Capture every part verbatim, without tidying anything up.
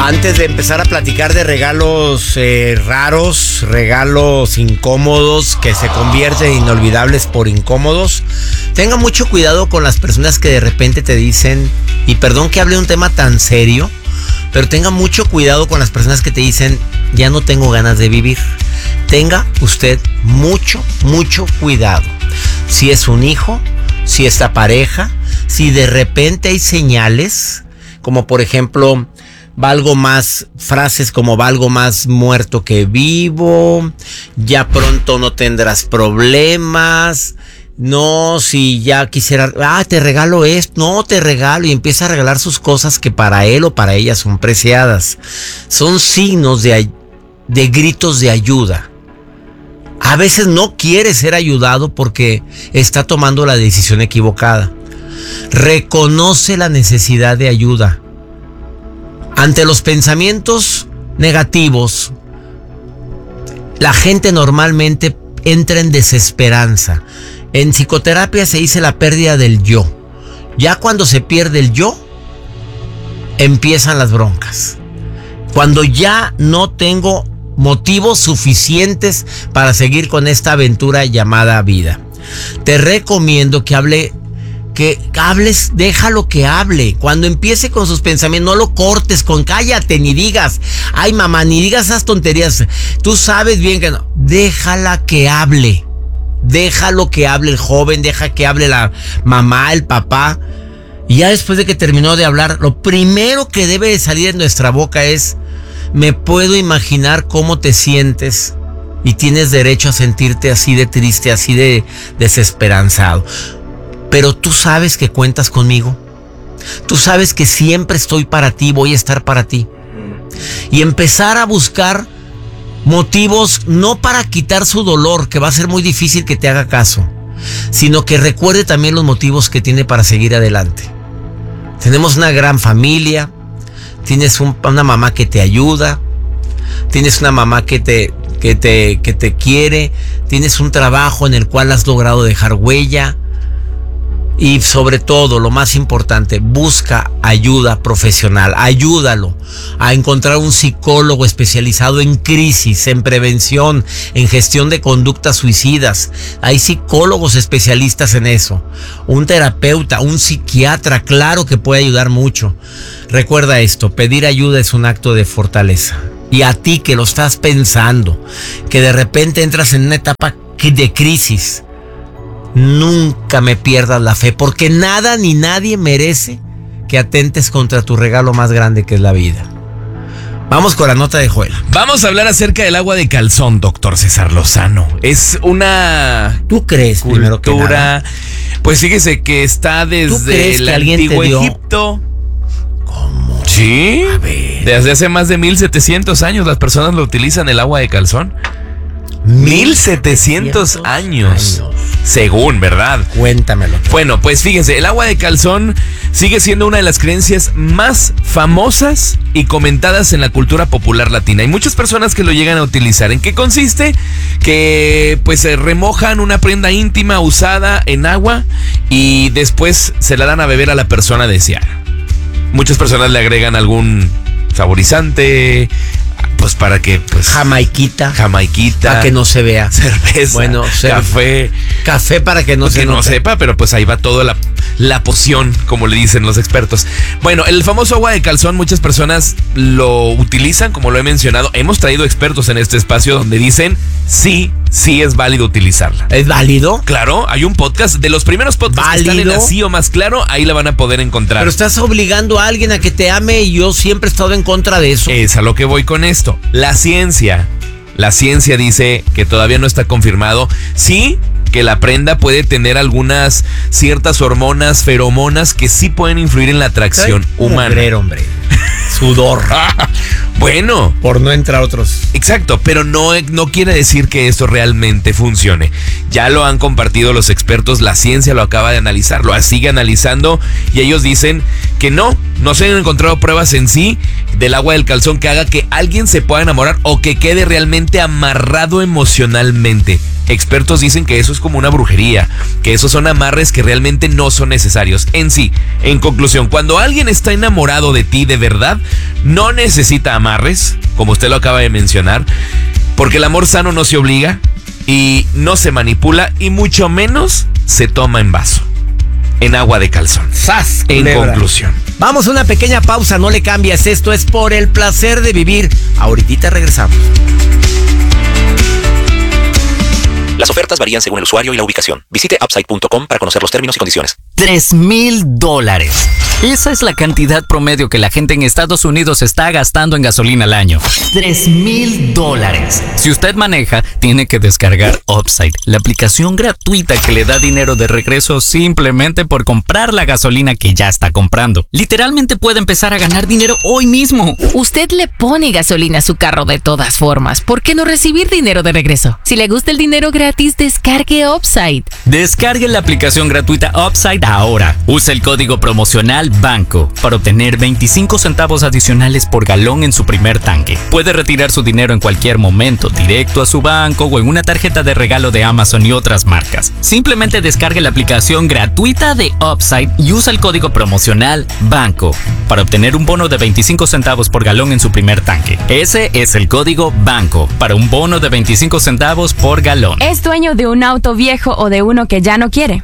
Antes de empezar a platicar de regalos eh, raros, regalos incómodos que se convierten en inolvidables por incómodos, tenga mucho cuidado con las personas que de repente te dicen, y perdón que hable de un tema tan serio, pero tenga mucho cuidado con las personas que te dicen, ya no tengo ganas de vivir. Tenga usted mucho, mucho cuidado. Si es un hijo, si es la pareja, si de repente hay señales, como por ejemplo, valgo más, frases como valgo más muerto que vivo, ya pronto no tendrás problemas, no, si ya quisiera, ah, te regalo esto, no, te regalo, y empieza a regalar sus cosas que para él o para ella son preciadas. Son signos de, de gritos de ayuda. A veces no quiere ser ayudado porque está tomando la decisión equivocada. Reconoce la necesidad de ayuda. Ante los pensamientos negativos, la gente normalmente entra en desesperanza. En psicoterapia se dice la pérdida del yo. Ya cuando se pierde el yo, empiezan las broncas. Cuando ya no tengo motivos suficientes para seguir con esta aventura llamada vida. Te recomiendo que hable, que hables, déjalo que hable. Cuando empiece con sus pensamientos, no lo cortes con cállate, ni digas, ay mamá, ni digas esas tonterías. Tú sabes bien que no. Déjala que hable. Déjalo que hable el joven, deja que hable la mamá, el papá. Y ya después de que terminó de hablar, lo primero que debe de salir de nuestra boca es: me puedo imaginar cómo te sientes y tienes derecho a sentirte así de triste, así de desesperanzado. Pero tú sabes que cuentas conmigo. Tú sabes que siempre estoy para ti, voy a estar para ti. Y empezar a buscar motivos no para quitar su dolor, que va a ser muy difícil que te haga caso, sino que recuerde también los motivos que tiene para seguir adelante. Tenemos una gran familia, tienes un, una mamá que te ayuda, tienes una mamá que te, que te, que te quiere, tienes un trabajo en el cual has logrado dejar huella. Y sobre todo, lo más importante, busca ayuda profesional. Ayúdalo a encontrar un psicólogo especializado en crisis, en prevención, en gestión de conductas suicidas. Hay psicólogos especialistas en eso. Un terapeuta, un psiquiatra, claro que puede ayudar mucho. Recuerda esto, pedir ayuda es un acto de fortaleza. Y a ti que lo estás pensando, que de repente entras en una etapa de crisis, nunca me pierdas la fe, porque nada ni nadie merece que atentes contra tu regalo más grande, que es la vida. Vamos con la nota de Joel. Vamos a hablar acerca del agua de calzón, doctor César Lozano. Es una... ¿Tú crees, cultura, primero que nada? Pues fíjese que está desde el antiguo Egipto. ¿Cómo? Sí. A ver. Desde hace más de mil setecientos años las personas lo utilizan, el agua de calzón. mil setecientos años. años. Según, ¿verdad? Cuéntamelo. Bueno, pues fíjense, el agua de calzón sigue siendo una de las creencias más famosas y comentadas en la cultura popular latina. Hay muchas personas que lo llegan a utilizar. ¿En qué consiste? Que pues se remojan una prenda íntima usada en agua y después se la dan a beber a la persona deseada. Muchas personas le agregan algún saborizante, pues para que pues jamaiquita, jamaiquita, para que no se vea, cerveza, bueno, café, café para que no pues se que no sepa, pero pues ahí va toda la, la poción, como le dicen los expertos. Bueno, el famoso agua de calzón, muchas personas lo utilizan, como lo he mencionado. Hemos traído expertos en este espacio donde dicen sí, sí es válido utilizarla. ¿Es válido? Claro, hay un podcast, de los primeros podcasts ¿válido? Que están en Así o Más Claro, ahí la van a poder encontrar. Pero estás obligando a alguien a que te ame y yo siempre he estado en contra de eso. Es a lo que voy con esto. La ciencia, la ciencia dice que todavía no está confirmado. Sí, que la prenda puede tener algunas ciertas hormonas, feromonas que sí pueden influir en la atracción Ay, humana. Hombre, hombre. Sudor. Bueno. Por no entrar otros. Exacto, pero no, no quiere decir que esto realmente funcione. Ya lo han compartido los expertos, la ciencia lo acaba de analizar, lo sigue analizando y ellos dicen que no, no se han encontrado pruebas en sí del agua del calzón que haga que alguien se pueda enamorar o que quede realmente amarrado emocionalmente. Expertos dicen que eso es como una brujería, que esos son amarres que realmente no son necesarios en sí. En conclusión, cuando alguien está enamorado de ti de verdad, no necesita amarres, como usted lo acaba de mencionar, porque el amor sano no se obliga y no se manipula y mucho menos se toma en vaso, en agua de calzón. ¡Sas! En Culebra. conclusión. Vamos a una pequeña pausa, no le cambies. Esto es Por el Placer de Vivir. Ahorita regresamos. Las ofertas varían según el usuario y la ubicación. Visite upside punto com para conocer los términos y condiciones. Tres mil dólares. Esa es la cantidad promedio que la gente en Estados Unidos está gastando en gasolina al año. Tres mil dólares. Si usted maneja, tiene que descargar Upside, la aplicación gratuita que le da dinero de regreso simplemente por comprar la gasolina que ya está comprando. Literalmente puede empezar a ganar dinero hoy mismo. Usted le pone gasolina a su carro de todas formas. ¿Por qué no recibir dinero de regreso? Si le gusta el dinero gratis, descargue Upside. Descargue la aplicación gratuita Upside ahora. Use el código promocional BANCO para obtener veinticinco centavos adicionales por galón en su primer tanque. Puede retirar su dinero en cualquier momento, directo a su banco o en una tarjeta de regalo de Amazon y otras marcas. Simplemente descargue la aplicación gratuita de Upside y usa el código promocional BANCO para obtener un bono de veinticinco centavos por galón en su primer tanque. Ese es el código BANCO para un bono de veinticinco centavos por galón. ¿Es dueño de un auto viejo o de uno que ya no quiere?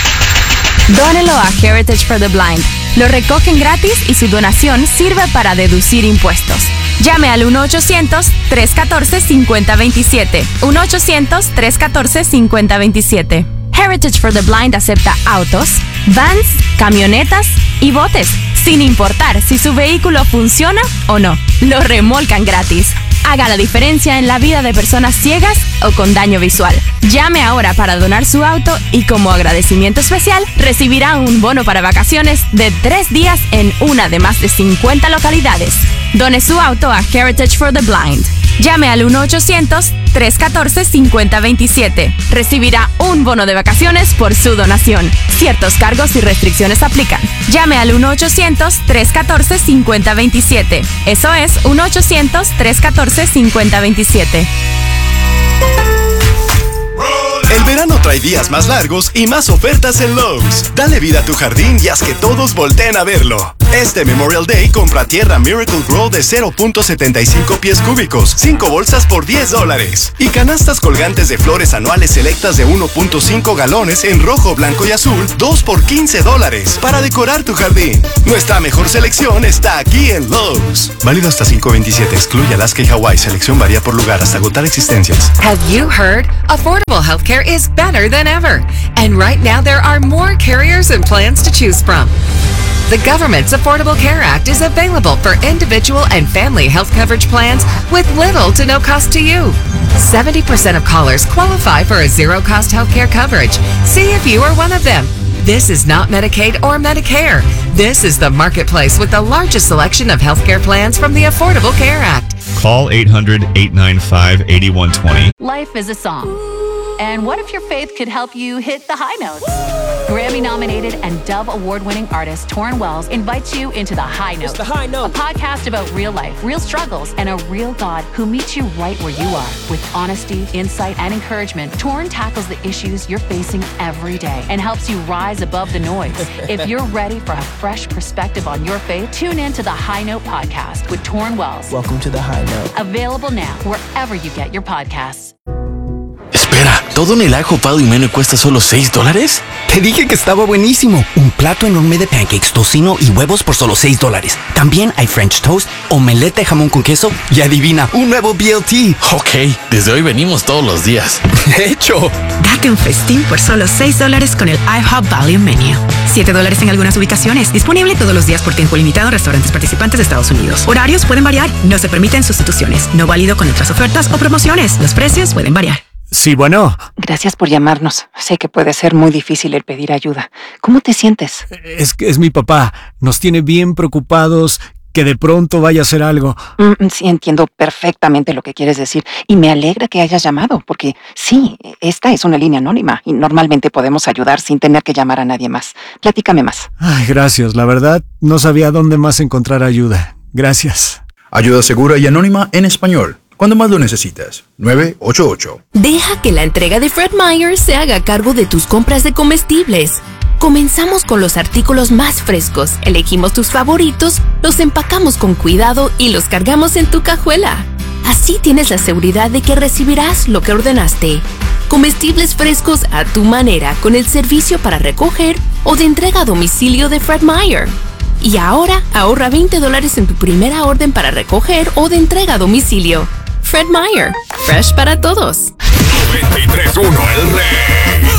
Dónelo a Heritage for the Blind. Lo recogen gratis y su donación sirve para deducir impuestos. Llame al uno ochocientos, tres uno cuatro, cinco cero dos siete. uno ochocientos, tres uno cuatro, cinco cero dos siete. Heritage for the Blind acepta autos, vans, camionetas y botes, sin importar si su vehículo funciona o no. Lo remolcan gratis. Haga la diferencia en la vida de personas ciegas o con daño visual. Llame ahora para donar su auto y como agradecimiento especial recibirá un bono para vacaciones de tres días en una de más de cincuenta localidades. Done su auto a Heritage for the Blind. Llame al uno ochocientos, tres uno cuatro, cinco cero dos siete. Recibirá un bono de vacaciones por su donación. Ciertos cargos y restricciones aplican. Llame al uno ochocientos, tres uno cuatro, cinco cero dos siete. Eso es uno ochocientos, tres uno cuatro, cinco cero dos siete. El verano trae días más largos y más ofertas en Lowe's. Dale vida a tu jardín y haz que todos volteen a verlo. Este Memorial Day compra tierra Miracle Grow de cero punto setenta y cinco pies cúbicos, cinco bolsas por diez dólares. Y canastas colgantes de flores anuales selectas de uno punto cinco galones en rojo, blanco y azul, dos por quince dólares para decorar tu jardín. Nuestra mejor selección está aquí en Lowe's. Válido hasta cinco veintisiete, excluye Alaska y Hawái. Selección varía por lugar hasta agotar existencias. Have you heard? Affordable healthcare is better than ever. And right now there are more carriers and plans to choose from. The government's Affordable Care Act is available for individual and family health coverage plans with little to no cost to you. seventy percent of callers qualify for a zero-cost healthcare coverage. See if you are one of them. This is not Medicaid or Medicare. This is the marketplace with the largest selection of healthcare plans from the Affordable Care Act. Call eight hundred, eight nine five, eight one two zero. Life is a song. And what if your faith could help you hit the high notes? Grammy-nominated and Dove Award-winning artist Torrin Wells invites you into The High Note, the high note. A podcast about real life, real struggles, and a real God who meets you right where you are. With honesty, insight, and encouragement, Torrin tackles the issues you're facing every day and helps you rise above the noise. If you're ready for a fresh perspective on your faith, tune in to The High Note podcast with Torrin Wells. Welcome to The High Note. Available now wherever you get your podcasts. Espera, ¿todo en el ajo pado y meno cuesta solo seis dólares? Te dije que estaba buenísimo. Un plato enorme de pancakes, tocino y huevos por solo seis dólares. También hay French toast, omelette de jamón con queso y adivina, un nuevo B L T. Ok, desde hoy venimos todos los días. De hecho, date un festín por solo seis dólares con el IHOP Value Menu. siete dólares en algunas ubicaciones. Disponible todos los días por tiempo limitado en restaurantes participantes de Estados Unidos. Horarios pueden variar. No se permiten sustituciones. No válido con otras ofertas o promociones. Los precios pueden variar. Sí, bueno. Gracias por llamarnos. Sé que puede ser muy difícil el pedir ayuda. ¿Cómo te sientes? Es que es mi papá. Nos tiene bien preocupados que de pronto vaya a hacer algo. Mm, sí, entiendo perfectamente lo que quieres decir. Y me alegra que hayas llamado, porque sí, esta es una línea anónima y normalmente podemos ayudar sin tener que llamar a nadie más. Platícame más. Ay, gracias. La verdad, no sabía dónde más encontrar ayuda. Gracias. Ayuda segura y anónima en español. cuando más lo necesitas. nueve ocho ocho. Deja que la entrega de Fred Meyer se haga cargo de tus compras de comestibles. Comenzamos con los artículos más frescos, elegimos tus favoritos, los empacamos con cuidado y los cargamos en tu cajuela. Así tienes la seguridad de que recibirás lo que ordenaste. Comestibles frescos a tu manera con el servicio para recoger o de entrega a domicilio de Fred Meyer. Y ahora ahorra veinte dólares en tu primera orden para recoger o de entrega a domicilio. Fred Meyer, fresh para todos. noventa y tres punto uno El Rey.